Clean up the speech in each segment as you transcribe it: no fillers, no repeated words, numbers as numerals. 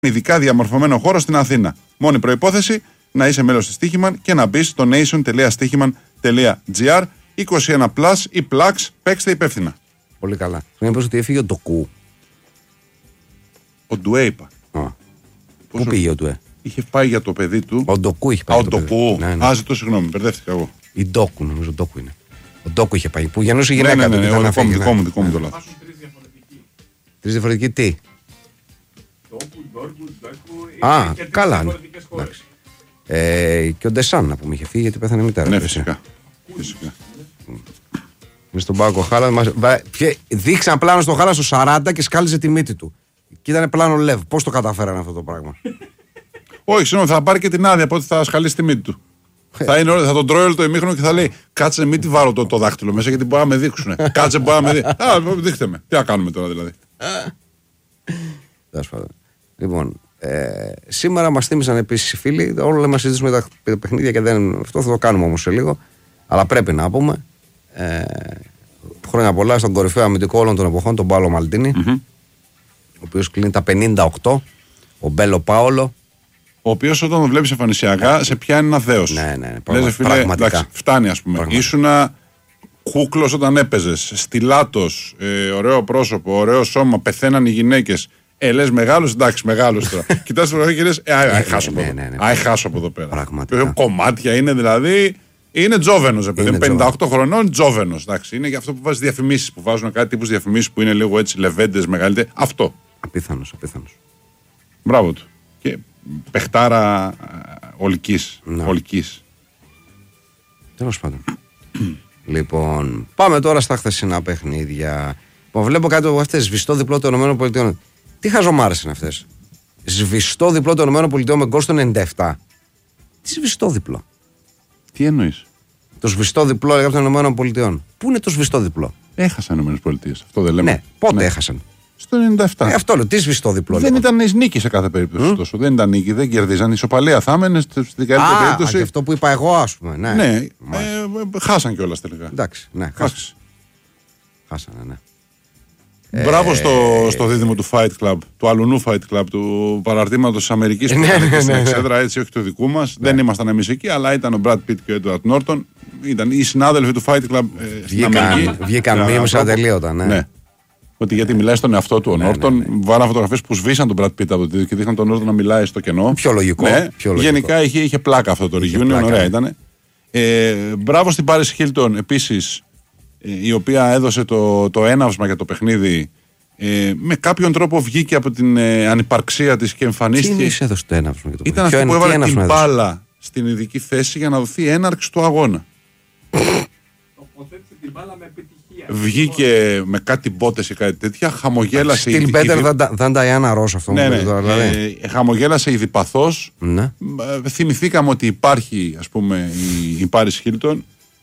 ειδικά διαμορφωμένο χώρο στην Αθήνα. Μόνη προϋπόθεση να είσαι μέλος της Stoiximan και να μπεις στο nation.stoiximan.gr. 21+ ή Plus, παίξτε υπεύθυνα. Πολύ καλά. Μην πες ότι έφυγε ο Ντοκού. Ο Ντουέ είπα. Πού πήγε ο Ντουέ? Είχε πάει για το παιδί του. Ο Ντοκού είχε πάει. Ο Ντοκού. Ναι. Ζητώ συγγνώμη, μπερδεύτηκα εγώ. Η Ντόκου, νομίζω ο Ντόκου είναι. Ο Ντόκου είχε πάει. Που γεννούσε η γυναίκα του. Ναι, δικό μου το λάθος. Τρεις διαφορετικοί τι? Καλά. Και ο Ντεσάν να πούμε είχε φύγει γιατί πέθανε η μητέρα. Ναι, φυσικά. Μες στον πάγκο Χάλαντ. Δείξαν πλάνο στο Χάλαντ στο 40 και σκάλιζε τη μύτη του. Και ήταν πλάνο Λεβ. Πώς το καταφέρανε αυτό το πράγμα? Όχι, συγγνώμη, θα πάρει και την άδεια από ότι θα σκαλίσει τη μύτη του. Θα τον τρώει όλο το ημίχρονο και θα λέει: Κάτσε, μην τη βάλω το δάχτυλο μέσα γιατί μπορεί να με δείξουν. Κάτσε, μπορεί να με δείξουν. Δείχτε με. Τι να κάνουμε τώρα δηλαδή. Λοιπόν, σήμερα μας θύμισαν επίσης οι φίλοι. Όλα μας συζητήσουμε τα παιχνίδια και αυτό θα το κάνουμε όμως σε λίγο. Αλλά πρέπει να πούμε. Χρόνια πολλά στον κορυφαίο αμυντικό όλων των εποχών, τον Πάολο Μαλτίνι, ο οποίος κλείνει τα 58. Ο Μπέλο Πάολο. Ο οποίος όταν τον βλέπεις εμφανισιακά σε πιάνει ένα δέος. Ναι, Λες, φίλε, εντάξει, φτάνει ας πούμε. Ήσουνα κούκλος όταν έπαιζες, στιλάτος, ωραίο πρόσωπο, ωραίο σώμα, πεθαίναν οι γυναίκες. Λες μεγάλος, εντάξει, μεγάλος τώρα. Κοιτάς τη φωτογραφία και λες, χάσω από εδώ πέρα. Κομμάτια είναι δηλαδή. Είναι τζόβενος, επειδή 58 χρονών, τζόβενος. Είναι και αυτό που βάζει διαφημίσεις, που βάζουν κάτι τύπους διαφημίσεις που είναι λίγο έτσι λεβέντες, μεγαλύτερες. Αυτό. Απίθανος. Μπράβο του. Και παιχτάρα ολικής. Τέλος πάντων. Λοιπόν, πάμε τώρα στα χθεσινά παιχνίδια. Βλέπω κάτι από αυτές. Σβηστό διπλό των ΗΠΑ. Τι χαζομάρες είναι αυτές? Σβηστό διπλό των ΗΠΑ με γκολ στο 97. Τι σβηστό διπλό? Τι εννοείς? Το σβηστό διπλό από των ΗΠΑ. Πού είναι το σβηστό διπλό? Έχασαν οι ΗΠΑ. Αυτό δεν λέμε. Ναι, πότε έχασαν? Στο 97. Αυτό λέω. Τι σβηστό διπλό? Δεν ήταν νίκη σε κάθε περίπτωση. Τόσο. Δεν ήταν νίκη, δεν κερδίζαν. Ισοπαλία θα έμενε στην καλύτερη περίπτωση. Και αυτό που είπα εγώ, ας πούμε. Ναι, χάσαν κιόλας τελικά. Εντάξει, ναι, χάσανε, ναι. Μπράβο στο δίδυμο του Fight Club, του αλουνού Fight Club, του παραρτήματος της Αμερικής που ήταν στην εξέδρα, έτσι, όχι του δικού μας. Δεν ήμασταν εμείς εκεί, αλλά ήταν ο Brad Pitt και ο Edward Norton. Ήταν οι συνάδελφοι του Fight Club στην Αμερική. Βγήκαν μήνυμα ατελείωτα, ναι. Ότι γιατί μιλάει στον εαυτό του ο Νόρτον, βάλαν φωτογραφίες που σβήσαν τον Brad Pitt από το τίτλο και δείχναν τον Νόρτον να μιλάει στο κενό. Πιο λογικό. Γενικά είχε πλάκα αυτό το reunion, ωραία ήταν. Μπράβο στην Paris Hilton επίσης, η οποία έδωσε το έναυσμα για το παιχνίδι. Με κάποιον τρόπο βγήκε από την ανυπαρξία της και εμφανίστηκε. Τι έδωσε το έναυσμα για το παιχνίδι? Ήταν αυτή που έβαλε την μπάλα στην ειδική θέση για να δοθεί έναρξη του αγώνα. Τοποθέτησε την μπάλα με επιτυχία. Βγήκε με κάτι μπότες ή κάτι τέτοια, χαμογέλασε. Still better than Diana Ross αυτό. Χαμογέλασε ιδιπαθώς. Ναι. Θυμηθήκαμε ότι υπάρχει, ας πούμε, η Paris Hilton.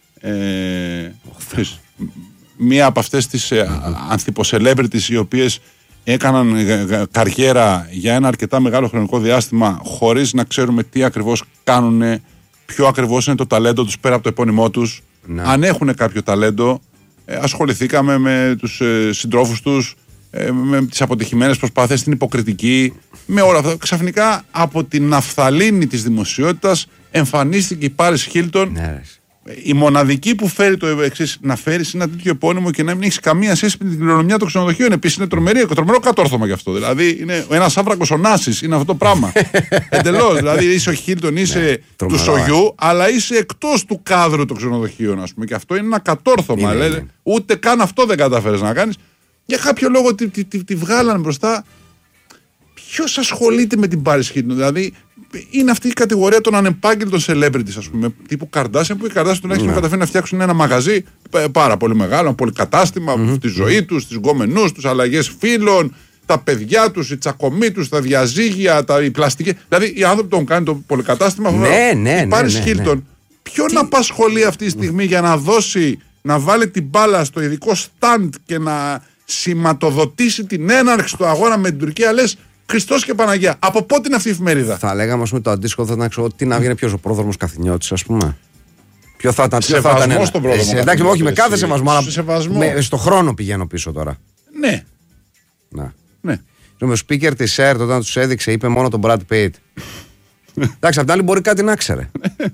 Μία από αυτές τις ανθιποσελέμπριτες οι οποίες έκαναν καριέρα για ένα αρκετά μεγάλο χρονικό διάστημα χωρίς να ξέρουμε τι ακριβώς κάνουν, ποιο ακριβώς είναι το ταλέντο τους πέρα από το επώνυμό τους. Ναι. Αν έχουν κάποιο ταλέντο, ασχοληθήκαμε με τους συντρόφους τους, με τις αποτυχημένες προσπάθειες, την υποκριτική, με όλα αυτά. Ξαφνικά από την ναφθαλίνη της δημοσιότητας εμφανίστηκε η Paris Hilton. Ναι. Η μοναδική που φέρει το εξής, να φέρει ένα τέτοιο επώνυμο και να μην έχει καμία σχέση με την κληρονομιά των ξενοδοχείων. Επίσης είναι τρομερό κατόρθωμα γι' αυτό. Δηλαδή είναι ένας άβρακος ο Νάσης, είναι αυτό το πράγμα. Εντελώς. Δηλαδή είσαι ο Χίλτον, είσαι του Σογιού, αλλά είσαι εκτός του κάδρου των ξενοδοχείων, ας πούμε. Και αυτό είναι ένα κατόρθωμα. Ούτε καν αυτό δεν καταφέρεις να κάνεις. Για κάποιο λόγο τη βγάλανε μπροστά. Ποιος ασχολείται με την Paris Hilton? Δηλαδή είναι αυτή η κατηγορία των ανεπάγγελτων celebrities, ας πούμε, τύπου Kardashian, που οι Kardashian τουλάχιστον καταφέρουν να φτιάξουν ένα μαγαζί πάρα πολύ μεγάλο, ένα πολυκατάστημα, τη ζωή τους, τις γκόμενούς τους, αλλαγές φίλων, τα παιδιά τους, οι τσακωμοί τους, τα διαζύγια, οι πλαστικές. Δηλαδή οι άνθρωποι τον κάνουν το πολυκατάστημα. Η Paris Hilton, ποιον απασχολεί αυτή τη στιγμή για να δώσει, να βάλει την μπάλα στο ειδικό stand και να σηματοδοτήσει την έναρξη του αγώνα με την Τουρκία? Λες, Χριστός και Παναγία. Από πότε είναι αυτή η εφημερίδα? Θα λέγαμε, ας πούμε, το αντίστοιχο θα ήταν, ξέρω, τι να βγαίνει ποιος, ο πρόδρομος Καθηνιώτης, ας πούμε. Ποιο θα ήταν? Σεβασμό στον πρόδρομο. Εντάξει, όχι με κάθε σεβασμό, αλλά στο χρόνο πηγαίνω πίσω τώρα. Ναι. Να. Ναι. Ο speaker τη ΕΡΤ όταν του έδειξε είπε μόνο τον Brad Pitt. Εντάξει, απ' την άλλη μπορεί κάτι να ξέρε.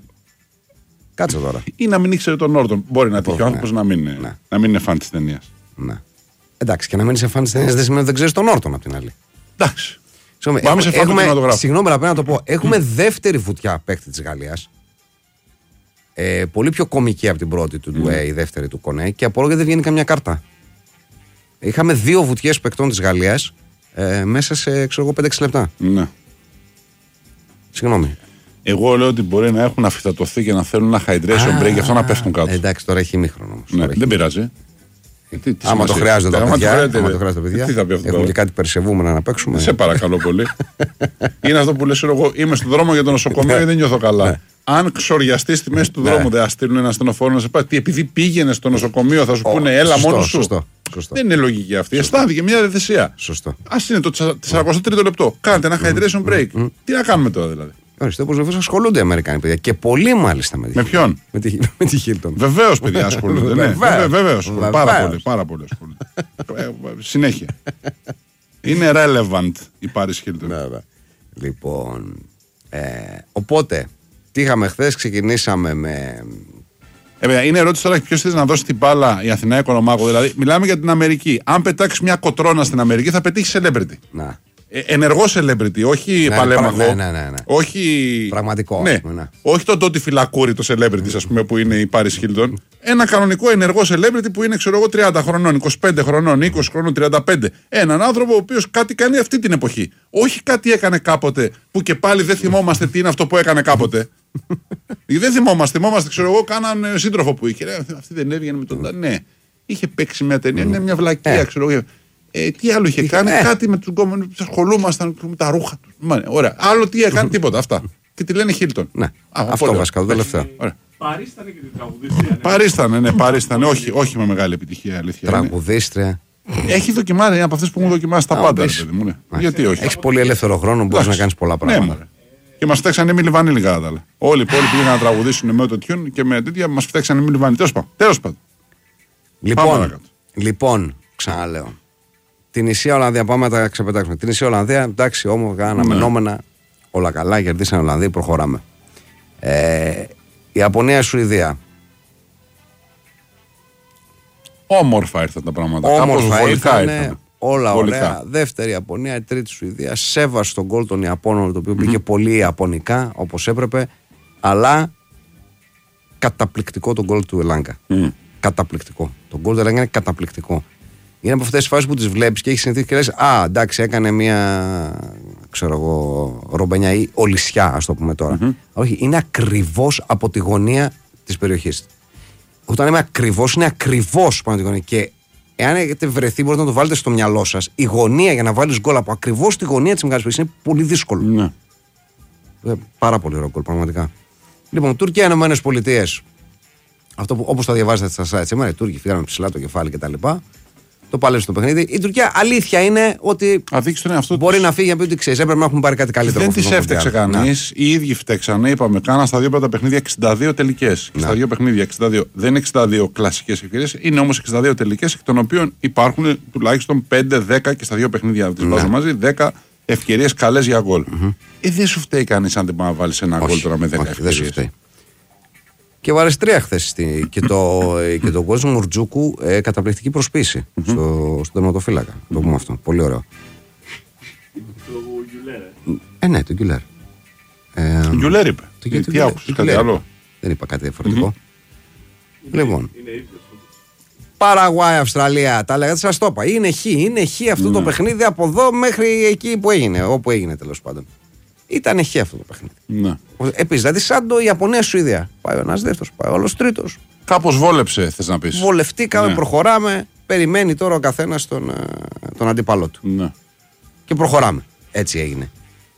Κάτσε τώρα. Ή να μην ήξερε τον Νόρτον. Μπορεί να τύχει ο άνθρωπος να μην είναι φαν της ταινίας. Ναι. Εντάξει, και να μην είσαι φαν της ταινίας δεν σημαίνει ότι δεν ξέρεις τον Νόρτον απ' την άλλη. Εντάξει. Πάμε σε φαν του κινηματογράφου. Συγγνώμη, αλλά πρέπει να το πω. Έχουμε δεύτερη βουτιά παίκτη της Γαλλίας. Πολύ πιο κομική από την πρώτη του Ντουέ, η δεύτερη του Κονέ, και απορώ γιατί δεν βγαίνει καμιά κάρτα. Είχαμε 2 βουτιές παικτών της Γαλλίας μέσα σε 5-6 λεπτά. Ναι. Συγγνώμη. Εγώ λέω ότι μπορεί να έχουν αφιτατωθεί και να θέλουν ένα hydration break, γι' αυτό να πέφτουν κάτω. Εντάξει, τώρα έχει ημίχρονο όμως. Ναι, δεν πειράζει. Άμα το χρειάζονται τα παιδιά. Τι θα πει αυτό? Έχουμε και κάτι περισσευούμενα να παίξουμε. Σε παρακαλώ πολύ. Είναι αυτό που λες, εγώ είμαι στον δρόμο για το νοσοκομείο και δεν νιώθω καλά. Αν ξοριαστεί στη μέση του δρόμου, δεν θα στείλουν ένα ασθενοφόρο να σε πάει. Τι, επειδή πήγαινε στο νοσοκομείο, θα σου πούνε έλα μόνο σου. Σωστό. Δεν είναι λογική αυτή. Αισθάνθηκε μια διαθεσία. Σωστό. Α είναι το 43ο λεπτό. Κάντε ένα hydration break. Τι να κάνουμε τώρα δηλαδή? Ορίστε, όπως βεβαίως ασχολούνται οι Αμερικάνοι παιδιά. Και πολύ μάλιστα με τη Χίλτον. Με ποιον? Με τη Χίλτον. Βεβαίως, παιδιά, ασχολούνται. Βεβαίως. Πάρα πολύ ασχολούνται. Συνέχεια. Είναι relevant η Paris Hilton. Λοιπόν. Οπότε, τι είχαμε χθες, ξεκινήσαμε με. Είναι ερώτηση τώρα ποιος θέλει να δώσει την μπάλα η Αθηνά Οικονομάκο. Δηλαδή, μιλάμε για την Αμερική. Αν πετάξει μια κοτρώνα στην Αμερική, θα πετύχει celebrity. Να. Ενεργό celebrity, όχι παλέμαχο. Ναι. Όχι. Πραγματικό. Ναι. Όχι το Τότι Φυλακούρη, το celebrity, ας πούμε, που είναι η Paris Hilton. Ένα κανονικό ενεργό celebrity που είναι, ξέρω εγώ, 30 χρονών, 25 χρονών, 20 χρονών, 35. Έναν άνθρωπο ο οποίος κάτι κάνει αυτή την εποχή. Όχι κάτι έκανε κάποτε, που και πάλι δεν θυμόμαστε τι είναι αυτό που έκανε κάποτε. Δεν θυμόμαστε, ξέρω εγώ, κάναν σύντροφο που είχε. Αυτή δεν έβγαινε με τον. Ναι, είχε παίξει μια ταινία, είναι μια βλακεία, ξέρω εγώ. Τι άλλο είχε κάνει, κάτι με τους γκόμενους που ασχολούμασταν με τα ρούχα του. Ωραία. Άλλο τι έκανε, τίποτα. Αυτά. Και τη λένε Χίλτον. Ναι. Αυτό βασικά το τελευταίο. Παρίστανε και την τραγουδίστρια. Παρίστανε, όχι με μεγάλη επιτυχία, αλήθεια. Τραγουδίστρια. Έχει δοκιμάσει, είναι από αυτές που έχουν δοκιμάσει τα πάντα. Γιατί όχι? Έχει πολύ ελεύθερο χρόνο, μπορεί να κάνει πολλά πράγματα. Και μας φτιάξαν Εμίλη Βανίλη κατά τα άλλα. Όλοι οι υπόλοιποι πήγαν να τραγουδήσουν με το tune και με τέτοια μας φτιάξαν Εμίλη Βανίλη. Τέλος πάντων. Λοιπόν, ξαναλέω. Την Ισία Ολλανδία, πάμε να τα ξεπετάξουμε. Την Ισία Ολλανδία, εντάξει, όμορφα, αναμενόμενα, όλα καλά, κερδίσαν Ολλανδοί, προχωράμε. Ιαπωνία, Σουηδία. Όμορφα ήρθαν τα πράγματα. Όμορφα ήρθαν. Όλα ωραία. Δεύτερη Ιαπωνία, τρίτη Σουηδία. Σέβασε τον γκολ των Ιαπώνων, το οποίο μπήκε πολύ ιαπωνικά, όπως έπρεπε. Αλλά καταπληκτικό το γκολ του Ελάγκα. Καταπληκτικό. Το γκολ του Ελάγκα είναι καταπληκτικό. Είναι από αυτές τις φάσεις που τις βλέπεις και έχεις συνηθίσει και λες εντάξει, έκανε μια ρομπενιά ή ολισιά, ας το πούμε τώρα. Όχι, είναι ακριβώς από τη γωνία της περιοχής. Όταν είμαι ακριβώς, είναι ακριβώς πάνω από τη γωνία. Και εάν έχετε βρεθεί, μπορείτε να το βάλετε στο μυαλό σας. Η γωνία για να βάλεις γκολ από ακριβώς τη γωνία της μεγάλης περιοχής είναι πολύ δύσκολο. Πάρα πολύ ωραίο γκολ, πραγματικά. Λοιπόν, Τουρκία, Ηνωμένες Πολιτείες. Αυτό που όπως το διαβάζετε στα site σήμερα, οι Τούρκοι φύγανε ψηλά το κεφάλι κτλ. Το πάλεψε το παιχνίδι. Η Τουρκία, αλήθεια είναι ότι μπορεί να φύγει από ό,τι ξέρει. Έπρεπε να έχουν πάρει κάτι καλύτερο. Δεν τις έφτιαξε κανείς. Οι ίδιοι φταίξανε. Είπαμε, κάναν στα δύο πρώτα παιχνίδια 62 τελικές. Στα δύο παιχνίδια 62. Δεν είναι 62 κλασικές ευκαιρίες, είναι όμως 62 τελικές, εκ των οποίων υπάρχουν τουλάχιστον 5-10 και στα δύο παιχνίδια τις βάζω μαζί, 10 ευκαιρίες καλές για γκολ. Δεν σου φταίει κανείς αν δεν πάει να βάλει ένα γκολ τώρα με 10 ευκαιρίες. Και βάλες 3 χθες και το κόσμο Μουρτζούκου, καταπληκτική προσποίηση στον τερματοφύλακα. Το πούμε αυτό. Πολύ ωραίο. Το Γκιουλέρ. Ναι, το Γκιουλέρ. Το Γκιουλέρ είπε. Τι άκουσες, κάτι άλλο? Δεν είπα κάτι διαφορετικό. Λοιπόν. Παραγουάη, Αυστραλία. Τα λέγατε, σας το είπα. Είναι χ αυτό το παιχνίδι από εδώ μέχρι εκεί που έγινε. Όπου έγινε τέλος πάντων. Ήταν χ αυτό το παιχνίδι. Επίσης, δηλαδή σαν το Ιαπωνία-Σουηδία. Πάει ο ένας δεύτερος, πάει ο άλλος τρίτος. Κάπως βόλεψε, θες να πεις. Βολευτήκαμε, προχωράμε. Περιμένει τώρα ο καθένας τον αντίπαλό του. Και προχωράμε. Έτσι έγινε.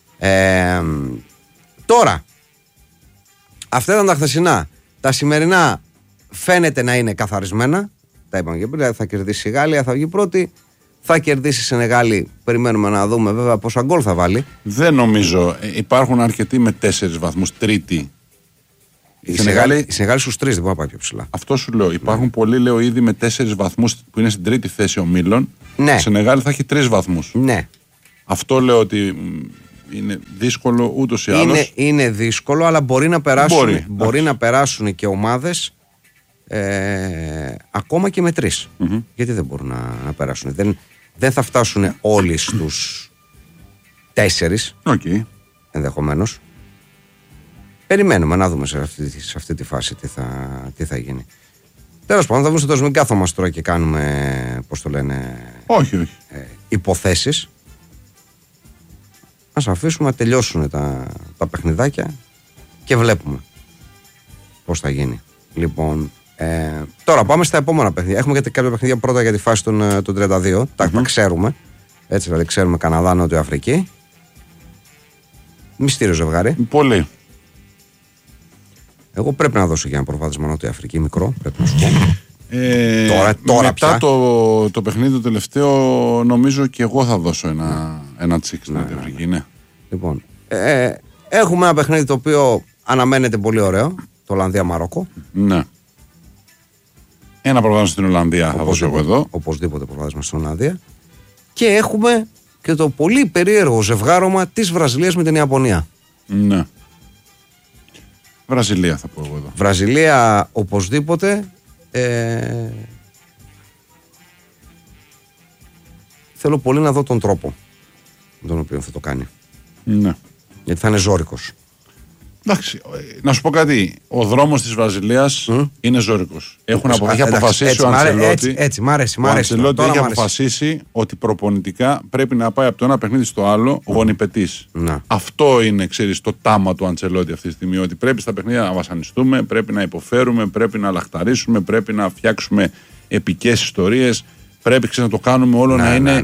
Τώρα, αυτά ήταν τα χθεσινά. Τα σημερινά φαίνεται να είναι καθαρισμένα. Τα είπαμε και πριν. Θα κερδίσει η Γαλλία, θα βγει πρώτη. Θα κερδίσει η Σενεγάλη. Περιμένουμε να δούμε βέβαια πόσα γκολ θα βάλει. Δεν νομίζω. Υπάρχουν αρκετοί με 4 βαθμούς. Τρίτη. Η Σενεγάλη στους 3 δεν μπορεί να πάει πιο ψηλά. Αυτό σου λέω. Υπάρχουν πολλοί, λέω, ήδη με 4 βαθμούς που είναι στην τρίτη θέση ομίλων. Ναι. Η Σενεγάλη θα έχει 3 βαθμούς. Ναι. Αυτό λέω ότι είναι δύσκολο ούτως ή άλλως. Είναι δύσκολο, αλλά μπορεί να περάσουν και ομάδες ακόμα και με 3. Γιατί δεν μπορούν να περάσουν. Δεν θα φτάσουν όλοι στους 4 ενδεχομένως. Περιμένουμε να δούμε σε αυτή τη φάση τι θα γίνει. Τέλος πάντων, θα δούμε μην κάθομαστε τώρα και κάνουμε, πώς το λένε, όχι. Υποθέσεις. Ας αφήσουμε να τελειώσουν τα παιχνιδάκια και βλέπουμε πώς θα γίνει. Λοιπόν, τώρα πάμε στα επόμενα παιχνίδια. Έχουμε και κάποια παιχνίδια πρώτα για τη φάση των 32. Τα ξέρουμε. Έτσι δηλαδή ξέρουμε Καναδά, Νότια Αφρική. Μυστήριο ζευγάρι. Πολύ. Εγώ πρέπει να δώσω για ένα προβάδισμα Νότια Αφρική μικρό, πρέπει να σου πω. Τώρα μετά πια. το παιχνίδι το τελευταίο, νομίζω και εγώ θα δώσω ένα τσίκ στην Νότια Αφρική. Ναι. Λοιπόν, έχουμε ένα παιχνίδι το οποίο αναμένεται πολύ ωραίο, το Ολλανδία-Μαρόκο. Ναι. Ένα προβάδισμα στην Ολλανδία θα δώσω εγώ εδώ. Οπωσδήποτε προβάδισμα στην Ολλανδία. Και έχουμε και το πολύ περίεργο ζευγάρωμα της Βραζιλίας με την Ιαπωνία. Ναι. Βραζιλία θα πω εγώ εδώ. Βραζιλία οπωσδήποτε. Θέλω πολύ να δω τον τρόπο με τον οποίο θα το κάνει. Ναι. Γιατί θα είναι ζώρικος. Εντάξει, να σου πω κάτι. Ο δρόμος της Βραζιλίας είναι ζώρικος. Έχει αποφασίσει ο Αντσελότη. Έτσι, μ' αρέσει. Ο Αντσελότη έχει αποφασίσει ότι προπονητικά πρέπει να πάει από το ένα παιχνίδι στο άλλο γονιπετής. Αυτό είναι, ξέρεις, το τάμα του Αντσελότη αυτή τη στιγμή. Ότι πρέπει στα παιχνίδια να βασανιστούμε, πρέπει να υποφέρουμε, πρέπει να λαχταρίσουμε, πρέπει να φτιάξουμε επικές ιστορίες. Πρέπει να το κάνουμε όλο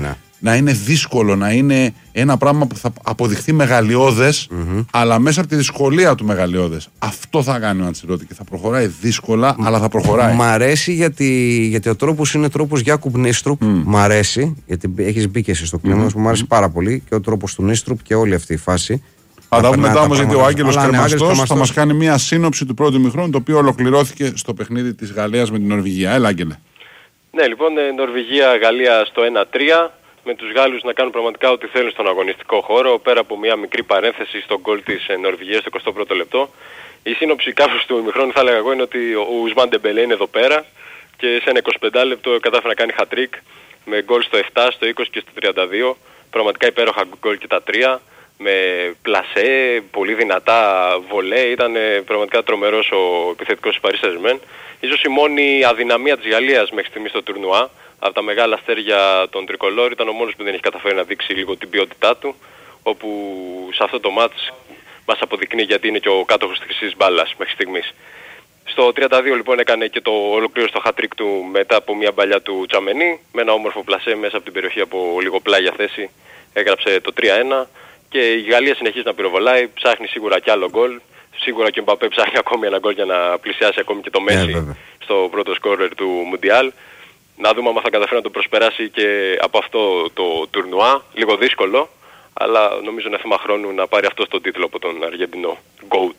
να είναι δύσκολο, να είναι ένα πράγμα που θα αποδειχθεί μεγαλειώδες, αλλά μέσα από τη δυσκολία του μεγαλειώδες. Αυτό θα κάνει ο Αντσελότη και θα προχωράει δύσκολα, αλλά θα προχωράει. Μ' αρέσει γιατί ο τρόπος είναι τρόπος Γιάκουμ Νίστρουπ. Μ' αρέσει, γιατί έχεις μπει και εσύ στο κλίμα μου αρέσει πάρα πολύ και ο τρόπος του Νίστρουπ και όλη αυτή η φάση. Θα τα πούμε μετά όμως, γιατί ο Άγγελος Κρεμαστός θα μας κάνει μια σύνοψη του πρώτου ημιχρόνου, το οποίο ολοκληρώθηκε στο παιχνίδι της Γαλλίας με την Νορβηγία. Έλα, Άγγελε. Ναι, λοιπόν, Νορβηγία-Γαλλία στο 1-3. Με τους Γάλλους να κάνουν πραγματικά ό,τι θέλουν στον αγωνιστικό χώρο, πέρα από μια μικρή παρένθεση στον γκολ της Νορβηγίας στο 21ο λεπτό. Η σύνοψη κάπως του ημιχρόνου θα έλεγα εγώ είναι ότι ο Ουσμάν Ντεμπελέ είναι εδώ πέρα και σε ένα 25 λεπτό κατάφερε να κάνει hat-trick με γκολ στο 7, στο 20 και στο 32. Πραγματικά υπέροχα γκολ και τα 3. Με πλασέ, πολύ δυνατά βολέ, ήταν πραγματικά τρομερός ο επιθετικός της Paris Saint-Germain. Ίσως η μόνη αδυναμία της Γαλλίας μέχρι στιγμή στο τουρνουά, από τα μεγάλα αστέρια των Τρικολόρ, ήταν ο μόνος που δεν έχει καταφέρει να δείξει λίγο την ποιότητά του, όπου σε αυτό το μάτς μας αποδεικνύει γιατί είναι και ο κάτοχος της χρυσής μπάλας μέχρι στιγμής. Στο 32 λοιπόν έκανε και το ολοκλήρωσε το hat-trick του μετά από μια μπαλιά του Τσαμενί, με ένα όμορφο πλασέ μέσα από την περιοχή από λίγο πλάγια θέση, έγραψε το 3-1 και η Γαλλία συνεχίζει να πυροβολάει, ψάχνει σίγουρα κι άλλο γκολ. Σίγουρα και ο Μπαπέ ψάχνει ακόμη ένα γκολ για να πλησιάσει ακόμη και το Μέση στο πρώτο σκόρερ του Μουντιάλ. Να δούμε αν θα καταφέρει να το προσπεράσει και από αυτό το τουρνουά. Λίγο δύσκολο, αλλά νομίζω είναι θέμα χρόνου να πάρει αυτό τον τίτλο από τον Αργεντινό GOAT.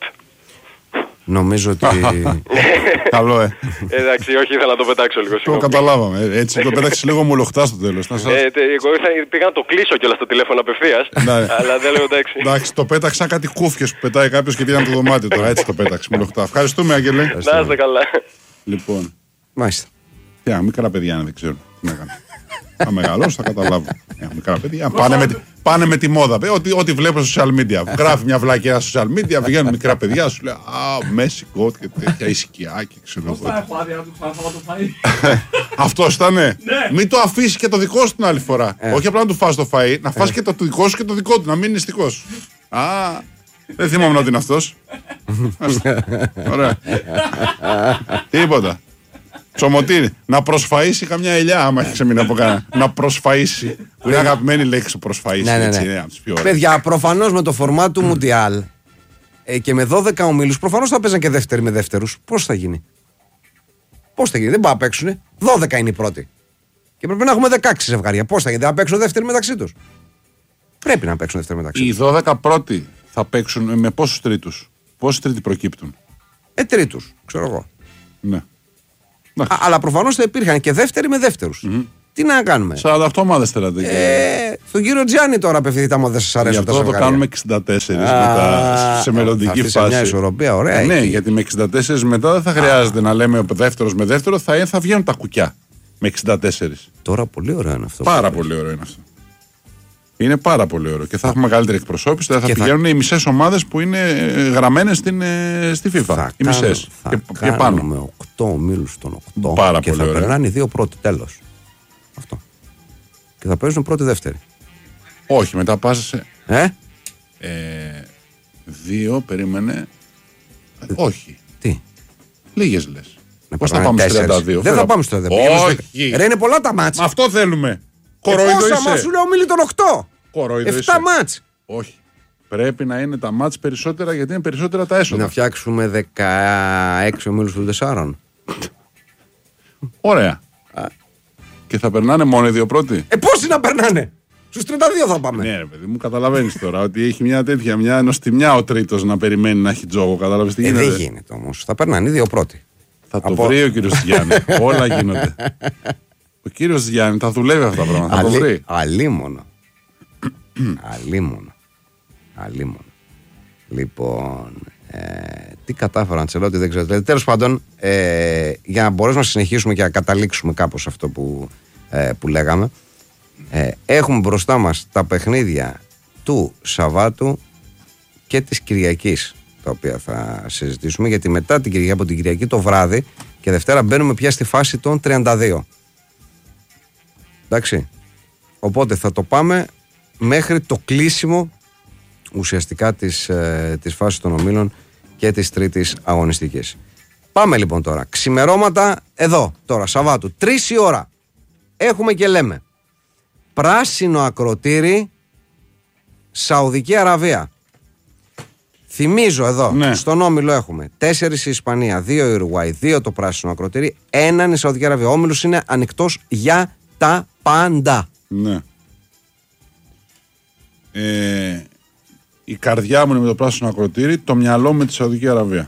Νομίζω ότι... Καλό, Εντάξει, όχι, ήθελα να το πετάξω λίγο. Το καταλάβαμε. Έτσι το πέταξες λίγο μολοχτά στο τέλος. Εγώ πήγα να το κλείσω κιόλας στο τηλέφωνο απευθείας, αλλά δεν λέω εντάξει. Εντάξει, το πέταξα κάτι κούφιος που πετάει κάποιος και πήγαν το δωμάτιο τώρα. Έτσι το πέταξε μολοχτά. Ευχαριστούμε, Άγγελε. Να είστε καλά. Λοιπόν. Μάλιστα. Μικρά παιδιά δεν ξέρω τι να κάνω. Θα μεγαλώσω, θα καταλάβω. Μικρά παιδιά πάνε με τη μόδα. Ό,τι βλέπω στο social media. Γράφει μια βλακιά στο social media, βγαίνουν μικρά παιδιά, σου λέει Μέση, γκολ και τέτοια, ισχυάκι, ξέρω εγώ. Πώς θα έχω άδεια να το φάει. Αυτό ήτανε. Μην το αφήσει και το δικό σου την άλλη φορά. Όχι απλά να του φας το φαΐ, να φας και το δικό σου και το δικό του, να μην είναι δικό σου. Δεν θυμάμαι ότι είναι αυτός. Ωραία. Τίποτα. Τσομωτήρι. Να προσφαΐσει καμιά ελιά, άμα έχει ξεμείνει από κανένα. Να προσφαΐσει. Που είναι αγαπημένη λέξη προσφαΐσει. Ναι. Παιδιά, προφανώς με το φορμάτ του Μουντιάλ και με 12 ομίλους, προφανώς θα παίζαν και δεύτεροι με δεύτερους. Πώς θα γίνει? Δεν πάει να παίξουν. 12 είναι οι πρώτοι. Και πρέπει να έχουμε 16 ζευγάρια. Πώς θα γίνει? Δεν θα παίξουν δεύτεροι μεταξύ τους. Πρέπει να παίξουν δεύτεροι μεταξύ τους. Οι 12 πρώτοι θα παίξουν με πόσους τρίτους? Πόσοι τρίτοι προκύπτουν? Τρίτους, ξέρω εγώ. Ναι. Αλλά προφανώς θα υπήρχαν και δεύτεροι με δεύτερους. Τι να κάνουμε. 48 ομάδες θέλατε. Στον κύριο Τζιάννη τώρα απευθυνθείτε άμα δεν σας αρέσουν Γι' αυτό το κάνουμε 64 μετά, σε μελλοντική θα φάση. Μια ισορροπία, ωραία. Ναι, εκεί. γιατί με 64 μετά δεν θα χρειάζεται να λέμε δεύτερος με δεύτερο, θα βγαίνουν τα κουκιά με 64. Τώρα πολύ ωραίο είναι αυτό. Πάρα πολύ ωραίο είναι αυτό. Είναι πάρα πολύ ωραίο και θα έχουμε μεγαλύτερη εκπροσώπηση. Θα πηγαίνουν οι μισές ομάδες που είναι γραμμένες στη FIFA. Οι μισές. Και πάνω. Με 8 ομίλους των 8. Πάρα και πολύ θα ωραία. περνάνε οι δύο πρώτοι. Τέλος. Αυτό. Και θα παίζουν πρώτη-δεύτερη. Όχι, μετά πας σε. 2, περίμενε. Όχι. Τι. Λίγες λες. Πώς θα περνάνε πάμε στο 32. Δεν θα πάμε στο 32. Όχι. Ρε, είναι πολλά τα μάτς. Αυτό θέλουμε. Κοροϊδό Πόσα είσαι. μάτς σου λέω ομίλη των 8. Κοροϊδό 7 είσαι. μάτς. Όχι. Πρέπει να είναι τα μάτς περισσότερα γιατί είναι περισσότερα τα έσοδα. Να φτιάξουμε 16 ομίλους των 4. Ωραία. Και θα περνάνε μόνο οι δύο πρώτοι. Πόσοι να περνάνε. Στους 32 θα πάμε. Ναι, ρε παιδί μου, καταλαβαίνεις τώρα ότι έχει μια τέτοια, μια νοστιμιά ο τρίτος να περιμένει να έχει τζόγο. Κατάλαβες τι γίνεται. Δεν γίνεται όμως. Θα περνάνε οι δύο πρώτοι. Θα το βρει ο κύριος Γιάννη. Όλα γίνονται. Ο κύριος Γιάννη θα δουλεύει αυτά τα πράγματα. Θα το βρει. Αλίμονο. Αλίμονο. Λοιπόν, τι κατάφερα Αντσελότη, δεν ξέρω. Τέλος πάντων, για να μπορέσουμε να συνεχίσουμε και να καταλήξουμε κάπως αυτό που λέγαμε, έχουμε μπροστά μας τα παιχνίδια του Σαββάτου και της Κυριακής, τα οποία θα συζητήσουμε, γιατί μετά την Κυριακή, από την Κυριακή το βράδυ και Δευτέρα μπαίνουμε πια στη φάση των 32. Εντάξει. Οπότε θα το πάμε μέχρι το κλείσιμο ουσιαστικά της φάσης των ομίλων και της τρίτης αγωνιστικής. Πάμε λοιπόν τώρα. Ξημερώματα εδώ, τώρα, Σαββάτου. 3 η ώρα. Έχουμε και λέμε. Πράσινο ακροτήρι, Σαουδική Αραβία. Θυμίζω εδώ, ναι. Στον όμιλο έχουμε 4 η Ισπανία, 2 η Ουρουάη, 2 το πράσινο ακροτήρι, 1 η Σαουδική Αραβία. Ο όμιλος είναι ανοιχτός για τα πάντα. Ναι. Η καρδιά μου είναι με το πράσινο ακροτήρι, το μυαλό με τη Σαουδική Αραβία.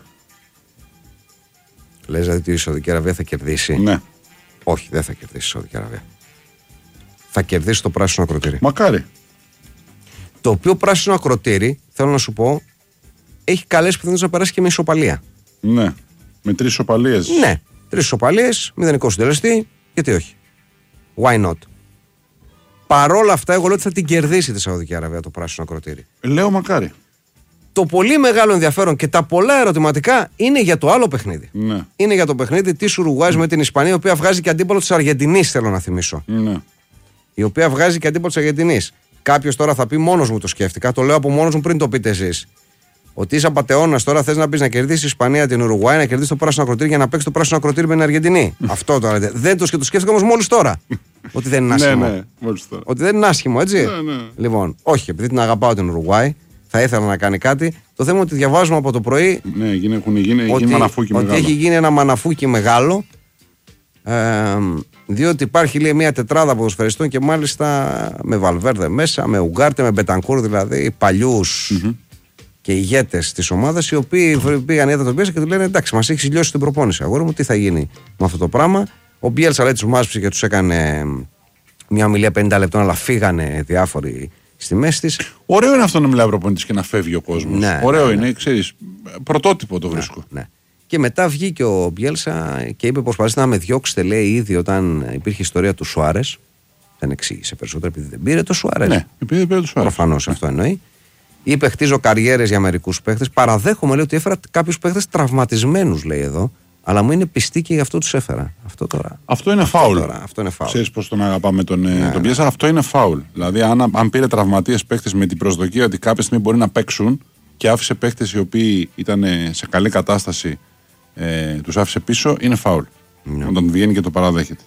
Λες δηλαδή ότι η Σαουδική Αραβία θα κερδίσει? Ναι. Όχι, δεν θα κερδίσει η Σαουδική Αραβία. Θα κερδίσει το πράσινο ακροτήρι. Μακάρι. Το οποίο πράσινο ακροτήρι, θέλω να σου πω, έχει καλές πιθανότητες να περάσει και με ισοπαλία. Ναι. Με 3 ισοπαλίες. Ναι. 3 ισοπαλίες, 0 συντελεστή, γιατί όχι. Why not? Παρόλα αυτά, εγώ λέω ότι θα την κερδίσει τη Σαουδική Αραβία το πράσινο ακροτήρι. Λέω μακάρι. Το πολύ μεγάλο ενδιαφέρον και τα πολλά ερωτηματικά είναι για το άλλο παιχνίδι. Ναι. Είναι για το παιχνίδι της Ουρουγουάης με την Ισπανία, η οποία βγάζει και αντίπαλο της Αργεντινής, θέλω να θυμίσω. Ναι. Η οποία βγάζει και αντίπαλο της Αργεντινής. Κάποιος τώρα θα πει, μόνος μου το σκέφτηκα, το λέω από μόνος μου πριν το πείτε εσείς. Ότι είσαι απατεώνας τώρα, θες να πεις να κερδίσει η Ισπανία την Ουρουγουάη, να κερδίσει το πράσινο ακροτήρι για να παίξει το πράσινο ακροτήρι με την Αργεντινή. Αυτό τώρα. Δεν το σκέφτηκα όμως μόλις τώρα. Ότι δεν είναι άσχημο. Ναι, μόλις τώρα. Ότι δεν είναι άσχημο, έτσι. Ναι. Λοιπόν, όχι, επειδή την αγαπάω την Ουρουγουάη, θα ήθελα να κάνει κάτι. Το θέμα είναι ότι διαβάζουμε από το πρωί. Ναι, έχουν γίνει μαναφούκι μεγάλο. Ότι έχει γίνει ένα μαναφούκι μεγάλο. Διότι υπάρχει, λέει, μια τετράδα ποδοσφαιριστών και μάλιστα με Βαλβέρδε μέσα, με Ουγκάρτε, με Μπετανκούρ, δηλαδή παλιούς και ηγέτες της ομάδας, οι οποίοι πήγαν, είδαν τον Μπιέλσα και του λένε: εντάξει, μας έχεις λιώσει την προπόνηση. Αγόρι μου, τι θα γίνει με αυτό το πράγμα. Ο Μπιέλσα, λέει, τους μάσπισε και τους έκανε μια ομιλία 50 λεπτών, αλλά φύγανε διάφοροι στη μέση της. Ωραίο είναι αυτό να μιλάει ο προπονητής και να φεύγει ο κόσμος. Ναι, ωραίο ναι, είναι, ξέρεις. Πρωτότυπο το βρίσκω. Ναι. Και μετά βγήκε ο Μπιέλσα και είπε: προσπαθήστε να με διώξετε, λέει, ήδη όταν υπήρχε η ιστορία του Σουάρες. Δεν εξήγησε περισσότερο επειδή δεν πήρε το Σουάρες. Ναι, επειδή δεν πήρε το Σουάρες. Προφανώς αυτό εννοεί. Είπε: χτίζω καριέρες για μερικούς παίχτες. Παραδέχομαι, λέει, ότι έφερα κάποιους παίχτες τραυματισμένους, λέει εδώ. Αλλά μου είναι πιστή και γι' αυτό τους έφερα. Αυτό τώρα. Αυτό είναι φάουλ. Αυτό είναι φάουλ. Ξέρεις πώς τον αγαπάμε τον Πιέσα. Αυτό είναι φάουλ. Δηλαδή, αν πήρε τραυματίες παίχτες με την προσδοκία ότι κάποια στιγμή μπορεί να παίξουν και άφησε παίχτες οι οποίοι ήταν σε καλή κατάσταση, τους άφησε πίσω, είναι φάουλ. Ναι. Όταν βγαίνει και το παραδέχεται.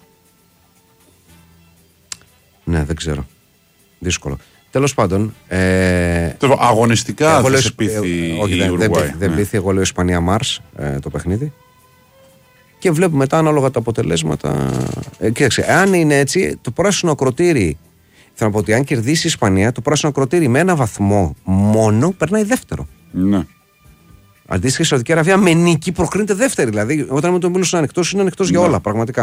Ναι, δεν ξέρω. Δύσκολο. Τέλος πάντων. Αγωνιστικά δεν σε πείθει η Ουρουγουάη. Δεν πείθει, εγώ λέω Ισπανία Μάρς το παιχνίδι. Και βλέπουμε μετά ανάλογα τα αποτελέσματα. Κοίταξε, αν είναι έτσι, το πράσινο ακροτήρι. Θέλω να πω ότι αν κερδίσει η Ισπανία, το πράσινο ακροτήρι με 1 βαθμό μόνο περνάει δεύτερο. Ναι. Αντίστοιχα η Σαουδική Αραβία με νίκη προκρίνεται δεύτερη. Δηλαδή, όταν με τον Μίλος είναι ανοιχτός για όλα, πραγματικά.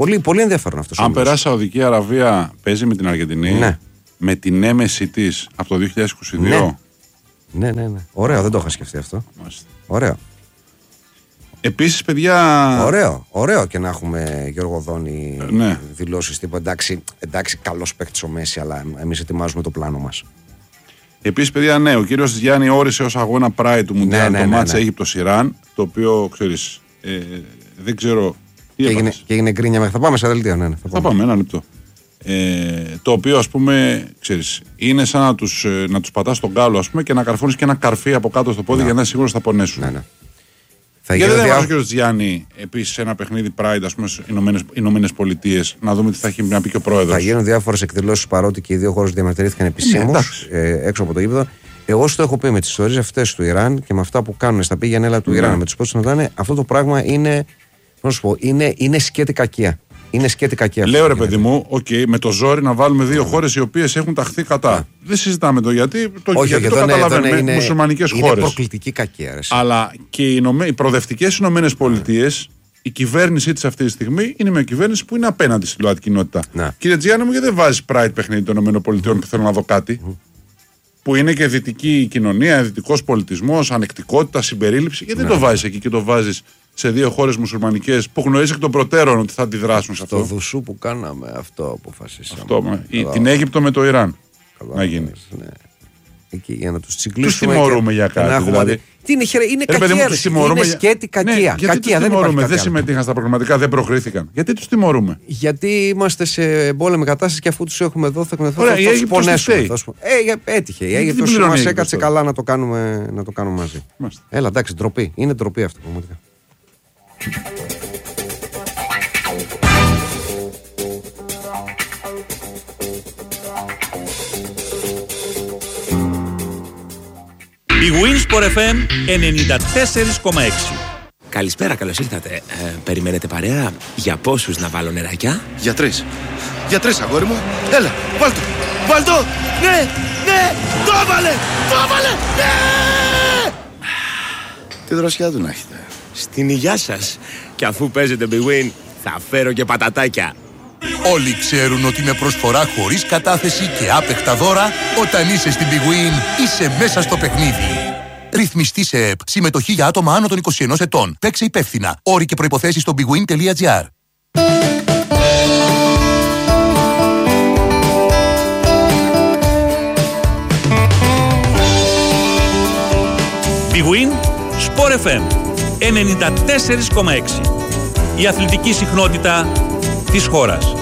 Πολύ, πολύ ενδιαφέρον αυτό. Αν περάσει η Σαουδική Αραβία, παίζει με την Αργεντινή. Ναι. Με την έμεση της από το 2022. Ναι. Ωραίο, δεν το είχα σκεφτεί αυτό. Μάλιστα. Ωραίο. Επίσης, παιδιά. Ωραίο και να έχουμε Γιώργο Δόνη Ναι. δηλώσεις τύπου εντάξει, καλός παίκτης ο Μέση, αλλά εμείς ετοιμάζουμε το πλάνο μας. Επίσης, παιδιά, ναι, ο κύριος Γιάννη όρισε ως αγώνα Pride του Μουντιάλ το μάτς Αίγυπτος-Ιράν, το οποίο ξέρεις, δεν ξέρω. Και έγινε γκρίνια μέχρι. Θα πάμε σε δελτίο, ναι. Θα πάμε, ένα λεπτό. Το οποίο, ας πούμε, ξέρεις, είναι σαν να τους πατάς τον κάλο, ας πούμε, και να καρφώνεις και ένα καρφί από κάτω στο πόδι για να είναι σίγουρος θα πονέσουν. Ναι. Γιατί δεν βάζει ο κ. Γιάννη επίσης ένα παιχνίδι Pride, ας πούμε, στις Ηνωμένες Πολιτείες, να δούμε τι θα έχει να πει και ο πρόεδρος. Θα γίνουν διάφορες εκδηλώσεις, παρότι και οι δύο χώρες διαμαρτυρήθηκαν επισήμως έξω από το γήπεδο. Εγώ σου το έχω πει με τις ιστορίες αυτές του Ιράν και με αυτά που κάνουν στα πήγαινε του Ιράν, με τους πόντους να δάνε, αυτό το πράγμα είναι, να σου πω, είναι σκέτη κακία. Είναι σκέτη κακία. Λέω ρε παιδί μου, με το ζόρι να βάλουμε δύο χώρες οι οποίες έχουν ταχθεί κατά. Δεν συζητάμε το γιατί. Γιατί το καταλαβαίνουμε. Μουσουλμανικές χώρες. Είναι προκλητική κακία. Αλλά και οι προοδευτικές Ηνωμένες Πολιτείες, η κυβέρνησή της αυτή τη στιγμή είναι μια κυβέρνηση που είναι απέναντι στη ΛΟΑΤΚΙ κοινότητα. Να. Κύριε Τζιάννη μου, γιατί δεν βάζει Pride παιχνίδι των ΗΠΑ που θέλω να δω κάτι. Που είναι και δυτική κοινωνία, δυτικός πολιτισμός, ανεκτικότητα, συμπερίληψη. Γιατί δεν το βάζεις εκεί και το βάζεις σε δύο χώρες μουσουλμανικές που γνωρίζει εκ των προτέρων ότι θα αντιδράσουν σε αυτό. Το δουσού που κάναμε, αυτό αποφασίσαμε. Την Αίγυπτο με το Ιράν. Καλά, να γίνει. Ναι. Εκεί για να τους τσιγκλίσουμε. Τους τιμωρούμε για κάτι. Δηλαδή. Τι είναι κακία. Είναι σκέτη κακία. Ναι, γιατί τους τιμωρούμε, δεν συμμετείχαν στα προγραμματικά, δεν προκρίθηκαν. Γιατί τους τιμωρούμε. Γιατί είμαστε σε εμπόλεμη κατάσταση και αφού τους έχουμε εδώ θα τους πονέσουμε. Έτυχε. Η Αίγυπτος μας έκατσε καλά να το κάνουμε μαζί. Έλα, εντάξει, ντροπή. Είναι ντροπή αυτό πραγματικά. Η Winsport FM 94,6. Καλησπέρα, καλώς ήρθατε. Περιμένετε παρέα? Για πόσους να βάλω νεράκια? Για τρεις. Για τρεις, αγόρι μου. Έλα, βάλ' το. Βάλ' το. Ναι, το έβαλε. Ναι. Τη δροσιά του να έχετε. Στην υγειά σας. Και αφού παίζετε Big Win, θα φέρω και πατατάκια. Όλοι ξέρουν ότι με προσφορά χωρίς κατάθεση και άπεχτα δώρα, όταν είσαι στην Big Win, είσαι μέσα στο παιχνίδι. Ρυθμιστή σε ΕΠ. Συμμετοχή για άτομα άνω των 21 ετών. Παίξε υπεύθυνα. Όροι και προϋποθέσεις στο bigwin.gr. Big Win, Sport FM 94,6. Η αθλητική συχνότητα της χώρας.